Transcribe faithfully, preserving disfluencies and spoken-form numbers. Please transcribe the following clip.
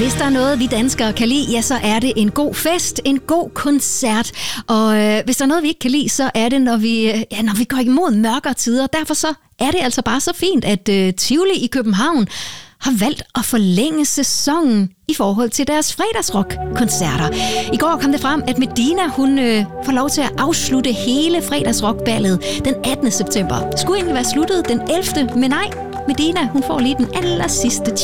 Hvis der er noget, vi danskere kan lide, ja, så er det en god fest, en god koncert. Og øh, hvis der er noget, vi ikke kan lide, så er det, når vi, ja, når vi går imod mørkere tider. Derfor så er det altså bare så fint, at øh, Tivoli i København har valgt at forlænge sæsonen i forhold til deres fredagsrock-koncerter. I går kom det frem, at Medina hun øh, får lov til at afslutte hele fredagsrockballet den attende september. Skulle egentlig være sluttet den ellevte, men nej, Medina hun får lige den aller sidste